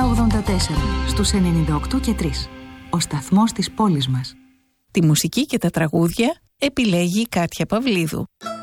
984 στους 98 και 3. Ο σταθμός της πόλης μας. Τη μουσική και τα τραγούδια επιλέγει η Κάτια Παυλίδου.